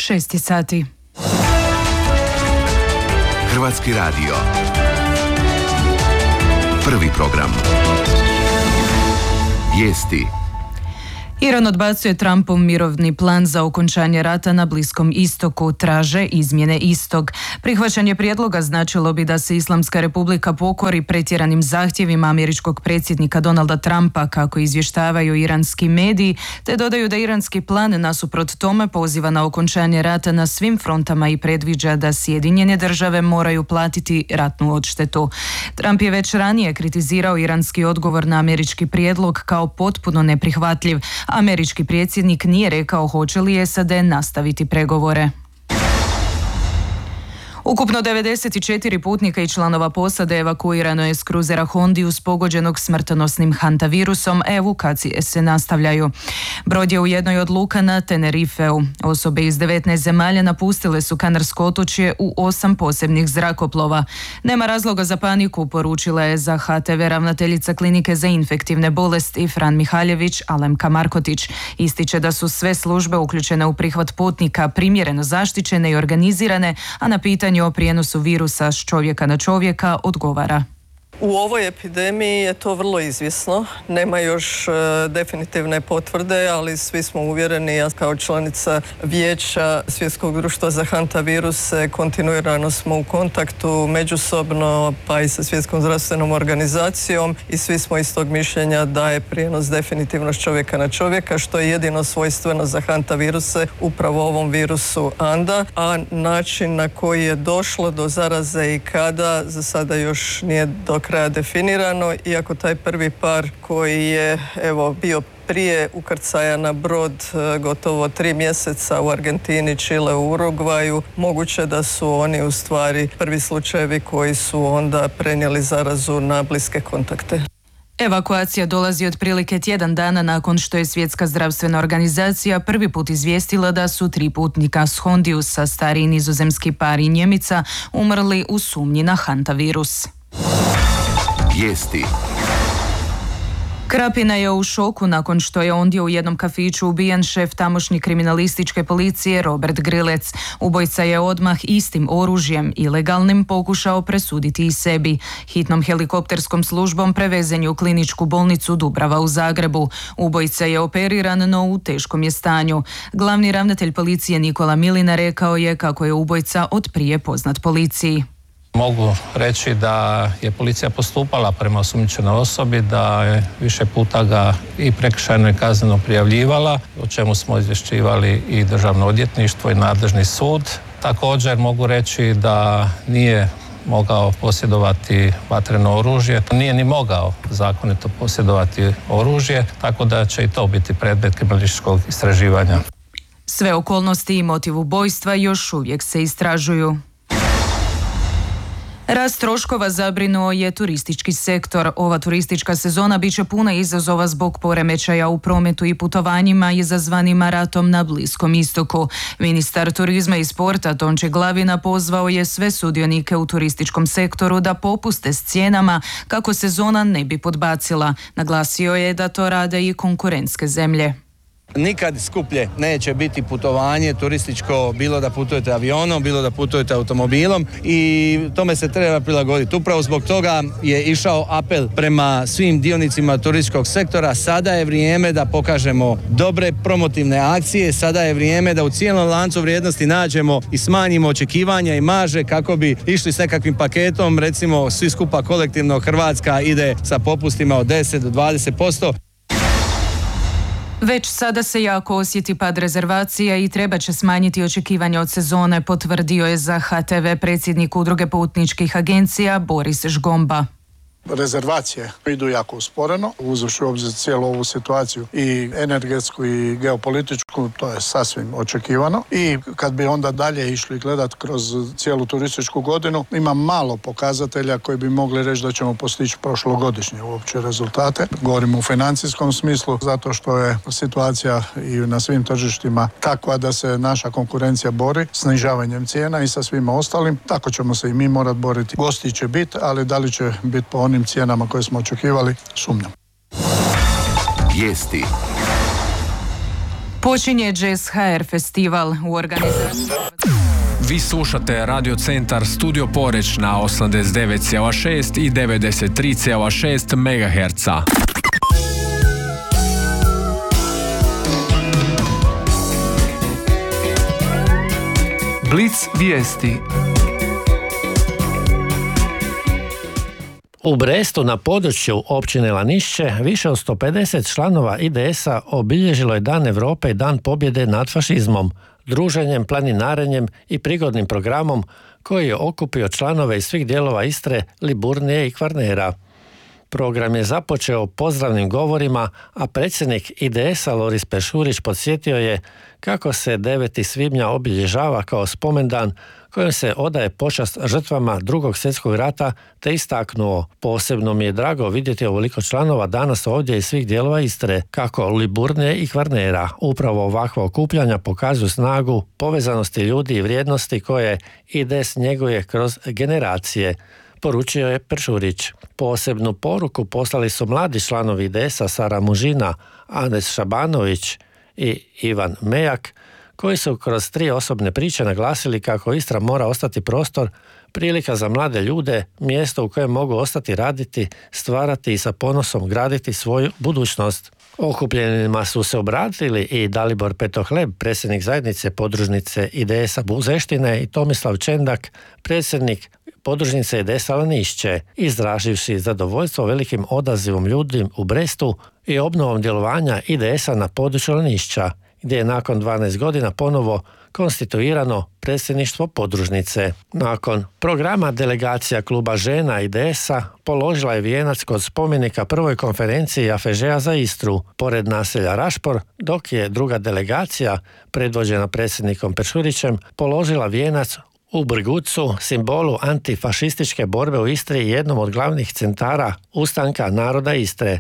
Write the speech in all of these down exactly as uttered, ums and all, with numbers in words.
Šesti sati. Hrvatski radio. Prvi program. Vijesti. Iran odbacuje Trumpov mirovni plan za okončanje rata na Bliskom istoku, traže izmjene istog. Prihvaćanje prijedloga značilo bi da se Islamska republika pokori pretjeranim zahtjevima američkog predsjednika Donalda Trumpa, kako izvještavaju iranski mediji, te dodaju da iranski plan nasuprot tome poziva na okončanje rata na svim frontama i predviđa da Sjedinjene države moraju platiti ratnu odštetu. Trump je već ranije kritizirao iranski odgovor na američki prijedlog kao potpuno neprihvatljiv. Američki predsjednik nije rekao hoće li S A D nastaviti pregovore. Ukupno devedeset četiri putnika i članova posade evakuirano je s kruzera Hondius pogođenog smrtonosnim hantavirusom, a evakuacije se nastavljaju. Brod je u jednoj od luka na Tenerifeu. Osobe iz devetnaest zemalja napustile su Kanarsko otočje u osam posebnih zrakoplova. Nema razloga za paniku, poručila je za H T V ravnateljica klinike za infektivne bolesti Fran Mihaljević Alemka Markotić. Ističe da su sve službe uključene u prihvat putnika primjereno zaštićene i organizirane, a na pitanje o prijenosu virusa s čovjeka na čovjeka odgovara. U ovoj epidemiji je to vrlo izvjesno. Nema još e, definitivne potvrde, ali svi smo uvjereni, ja kao članica Vijeća Svjetskog društva za hantaviruse kontinuirano smo u kontaktu međusobno, pa i sa Svjetskom zdravstvenom organizacijom, i svi smo istog mišljenja da je prijenos definitivno s čovjeka na čovjeka, što je jedino svojstveno za hantaviruse, upravo ovom virusu anda, a način na koji je došlo do zaraze i kada za sada još nije do kraja definirano, iako taj prvi par koji je evo bio prije ukrcaja na brod gotovo tri mjeseca u Argentini, Čile, u Urugvaju, moguće da su oni u stvari prvi slučajevi koji su onda prenijeli zarazu na bliske kontakte. Evakuacija dolazi otprilike tjedan dana nakon što je Svjetska zdravstvena organizacija prvi put izvijestila da su tri putnika s Hondiusa, stariji nizozemski par i Njemica, umrli u sumnji na hantavirus. Vijesti. Krapina je u šoku nakon što je ondje u jednom kafiću ubijen šef tamošnje kriminalističke policije Robert Grilec. Ubojica je odmah istim oružjem, ilegalnim, pokušao presuditi i sebi. Hitnom helikopterskom službom prevezen je u kliničku bolnicu Dubrava u Zagrebu. Ubojica je operiran, no u teškom je stanju. Glavni ravnatelj policije Nikola Milina rekao je kako je ubojica od prije poznat policiji. Mogu reći da je policija postupala prema osumnjičenoj osobi, da je više puta ga i prekršajno i kazneno prijavljivala, o čemu smo izvješćivali i Državno odvjetništvo i nadležni sud. Također mogu reći da nije mogao posjedovati vatreno oružje, nije ni mogao zakonito posjedovati oružje, tako da će i to biti predmet kriminalističkog istraživanja. Sve okolnosti i motiv ubojstva još uvijek se istražuju. Rast troškova zabrinuo je turistički sektor. Ova turistička sezona bit će puna izazova zbog poremećaja u prometu i putovanjima izazvanima ratom na Bliskom istoku. Ministar turizma i sporta Tonči Glavina pozvao je sve sudionike u turističkom sektoru da popuste s cijenama kako sezona ne bi podbacila. Naglasio je da to rade i konkurentske zemlje. Nikad skuplje neće biti putovanje turističko, bilo da putujete avionom, bilo da putujete automobilom, i tome se treba prilagoditi. Upravo zbog toga je išao apel prema svim dionicima turističkog sektora. Sada je vrijeme da pokažemo dobre promotivne akcije, sada je vrijeme da u cijelom lancu vrijednosti nađemo i smanjimo očekivanja i marže kako bi išli s nekakvim paketom, recimo svi skupa kolektivno Hrvatska ide sa popustima od deset do dvadeset posto. Već sada se jako osjeti pad rezervacija i treba će smanjiti očekivanja od sezone, potvrdio je za H T V predsjednik Udruge putničkih agencija Boris Žgomba. Rezervacije idu jako usporeno, uzevši u obzir cijelu ovu situaciju i energetsku i geopolitičku, to je sasvim očekivano. I kad bi onda dalje išli gledat kroz cijelu turističku godinu, ima malo pokazatelja koji bi mogli reći da ćemo postići prošlogodišnje uopće rezultate. Govorimo u financijskom smislu, zato što je situacija i na svim tržištima takva da se naša konkurencija bori snižavanjem cijena i sa svima ostalim. Tako ćemo se i mi morati boriti. Gosti će biti, ali da li će biti po onim cijenama koje smo očekivali, sumnjam. Vijesti. Počinje Jazz H R festival u organizaciji. Vi slušate Radio Centar Studio Poreć na osamdeset devet zarez šest i devedeset tri zarez šest megaherca. Blic vijesti. U Brestu na području općine Lanišće više od sto pedeset članova I D S-a obilježilo je Dan Europe i Dan pobjede nad fašizmom, druženjem, planinarenjem i prigodnim programom koji je okupio članove iz svih dijelova Istre, Liburnije i Kvarnera. Program je započeo pozdravnim govorima, a predsjednik I D S-a Loris Peršurić podsjetio je kako se deveti svibnja obilježava kao spomendan kojim se odaje počast žrtvama Drugog svjetskog rata, te istaknuo: posebno mi je drago vidjeti ovoliko članova danas ovdje iz svih dijelova Istre, kako Liburnije i Kvarnera. Upravo ovakva okupljanja pokazuju snagu, povezanosti ljudi i vrijednosti koje I D S njeguje kroz generacije, poručio je Peršurić. Posebnu poruku poslali su mladi članovi I D S-a Sara Mužina, Anes Šabanović i Ivan Mejak, koji su kroz tri osobne priče naglasili kako Istra mora ostati prostor, prilika za mlade ljude, mjesto u kojem mogu ostati raditi, stvarati i sa ponosom graditi svoju budućnost. Okupljenima su se obratili i Dalibor Petohleb, predsjednik zajednice podružnice I D S-a Buzeštine, i Tomislav Čendak, predsjednik podružnice I D S-a Lanišće, izraživši zadovoljstvo velikim odazivom ljudi u Brestu i obnovom djelovanja I D S-a na području Lanišća, gdje je nakon dvanaest godina ponovo konstituirano predsjedništvo podružnice. Nakon programa delegacija kluba žena I D S-a položila je vijenac kod spomenika prvoj konferenciji A F Ž-a za Istru, pored naselja Rašpor, dok je druga delegacija, predvođena predsjednikom Peršurićem, položila vijenac u Brgucu, simbolu antifašističke borbe u Istri i jednom od glavnih centara ustanka naroda Istre.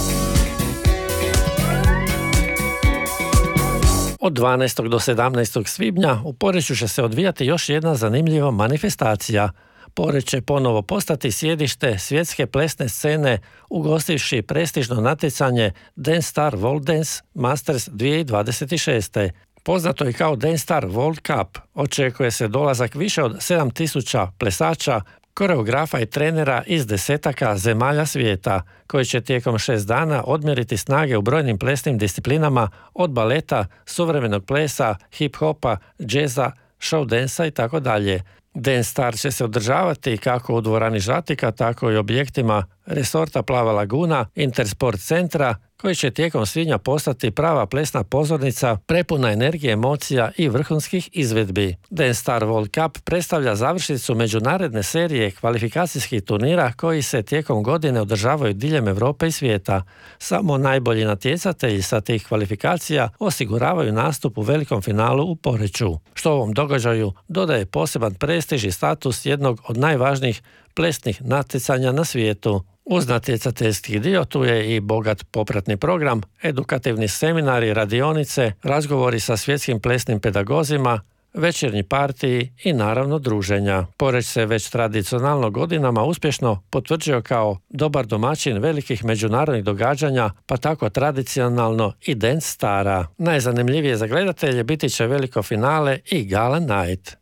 Od dvanaestog do sedamnaestog svibnja u Poreču će se odvijati još jedna zanimljiva manifestacija. Poreč će ponovo postati sjedište svjetske plesne scene, ugostivši prestižno natjecanje Dance Star World Dance Masters dvije tisuće dvadeset šest. Poznato je kao Dance Star World Cup. Očekuje se dolazak više od sedam tisuća plesača, koreografa i trenera iz desetaka zemalja svijeta, koji će tijekom šest dana odmjeriti snage u brojnim plesnim disciplinama, od baleta, suvremenog plesa, hip-hopa, džeza, show dansa i tako dalje. Dance Star će se održavati kako u dvorani Žatika, tako i objektima resorta Plava Laguna, Intersport centra, koji će tijekom svibnja postati prava plesna pozornica prepuna energije, emocija i vrhunskih izvedbi. Dance Star World Cup predstavlja završnicu međunarodne serije kvalifikacijskih turnira koji se tijekom godine održavaju diljem Europe i svijeta. Samo najbolji natjecatelji sa tih kvalifikacija osiguravaju nastup u velikom finalu u Poreču, što ovom događaju dodaje poseban prestiž i status jednog od najvažnijih plesnih natjecanja na svijetu. Uz natjecateljski dio tu je i bogat popratni program, edukativni seminari, radionice, razgovori sa svjetskim plesnim pedagozima, večernji partiji i naravno druženja. Poreč se već tradicionalno godinama uspješno potvrđuje kao dobar domaćin velikih međunarodnih događanja, pa tako tradicionalno i Dance Stara. Najzanimljivije za gledatelje biti će veliko finale i Gala Night.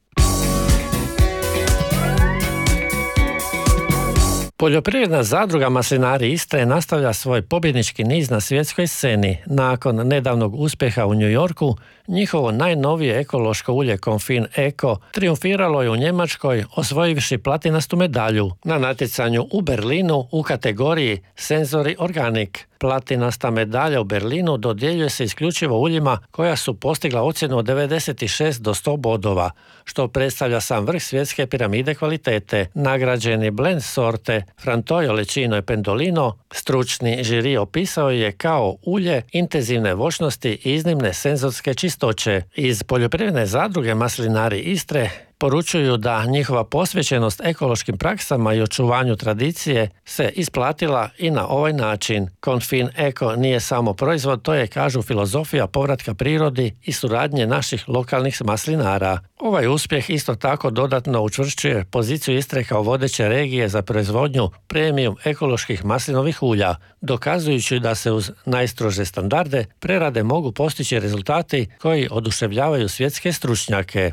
Poljoprivredna zadruga Maslinari Istre nastavlja svoj pobjednički niz na svjetskoj sceni. Nakon nedavnog uspjeha u New Yorku, njihovo najnovije ekološko ulje Confin Eco triumfiralo je u Njemačkoj, osvojivši platinastu medalju na natjecanju u Berlinu u kategoriji Sensory Organic. Platinasta medalja u Berlinu dodjeljuje se isključivo uljima koja su postigla ocjenu od devedeset šest do sto bodova, što predstavlja sam vrh svjetske piramide kvalitete. Nagrađeni blend sorte Frantoio Lecino i Pendolino stručni žiri opisao je kao ulje intenzivne voćnosti i iznimne senzorske čistoće. Iz poljoprivredne zadruge Maslinari Istre Poručuju da njihova posvećenost ekološkim praksama i očuvanju tradicije se isplatila i na ovaj način. Confin Eko nije samo proizvod, to je, kažu, filozofija povratka prirodi i suradnje naših lokalnih maslinara. Ovaj uspjeh isto tako dodatno učvršćuje poziciju Istre kao vodeće regije za proizvodnju premium ekoloških maslinovih ulja, dokazujući da se uz najstrože standarde prerade mogu postići rezultati koji oduševljavaju svjetske stručnjake.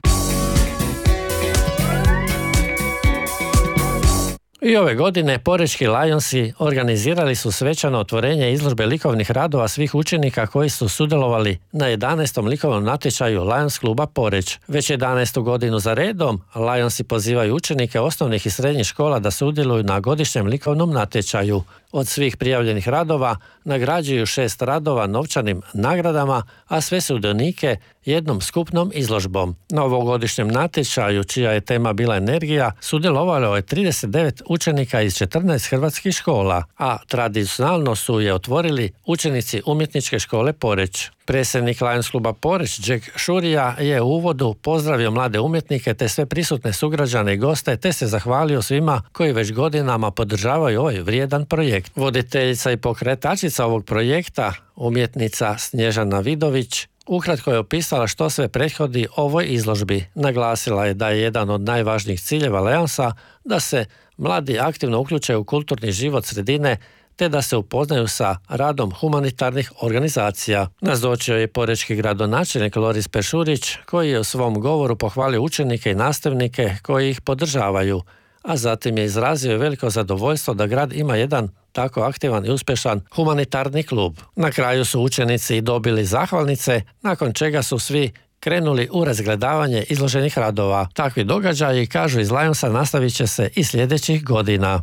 I ove godine porečki Lionsi organizirali su svečano otvorenje izložbe likovnih radova svih učenika koji su sudjelovali na jedanaestom likovnom natječaju Lions kluba Poreč. Već jedanaestu godinu za redom Lionsi pozivaju učenike osnovnih i srednjih škola da sudjeluju na godišnjem likovnom natječaju. Od svih prijavljenih radova nagrađuju šest radova novčanim nagradama, a sve sudionike jednom skupnom izložbom. Na ovogodišnjem natječaju, čija je tema bila energija, sudjelovalo je trideset devet učenika iz četrnaest hrvatskih škola, a tradicionalno su je otvorili učenici Umjetničke škole Poreč. Predsjednik Lions kluba Poreč, Jack Šurija, je u uvodu pozdravio mlade umjetnike te sve prisutne sugrađane i goste, te se zahvalio svima koji već godinama podržavaju ovaj vrijedan projekt. Voditeljica i pokretačica ovog projekta, umjetnica Snježana Vidović, ukratko je opisala što sve prethodi ovoj izložbi. Naglasila je da je jedan od najvažnijih ciljeva Lionsa da se mladi aktivno uključe u kulturni život sredine te da se upoznaju sa radom humanitarnih organizacija. Nazočio je porečki gradonačelnik Loris Pešurić, koji je u svom govoru pohvalio učenike i nastavnike koji ih podržavaju, a zatim je izrazio veliko zadovoljstvo da grad ima jedan tako aktivan i uspješan humanitarni klub. Na kraju su učenici dobili zahvalnice, nakon čega su svi krenuli u razgledavanje izloženih radova. Takvi događaji, kažu iz Lionsa, nastavit će se i sljedećih godina.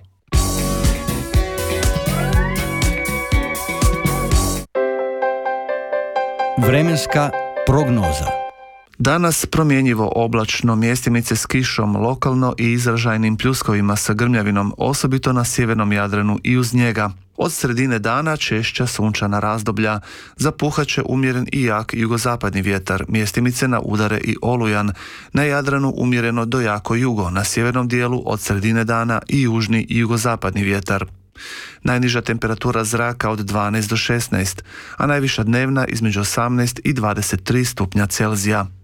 Vremenska prognoza. Danas promjenjivo oblačno, mjestimice s kišom, lokalno i izražajnim pljuskovima sa grmljavinom, osobito na sjevernom Jadranu i uz njega. Od sredine dana češća sunčana razdoblja, zapuhat će umjeren i jak jugozapadni vjetar, mjestimice na udare i olujan, na Jadranu umjereno do jako jugo, na sjevernom dijelu od sredine dana i južni i jugozapadni vjetar. Najniža temperatura zraka od dvanaest do šesnaest, a najviša dnevna između osamnaest i dvadeset tri stupnja Celzija.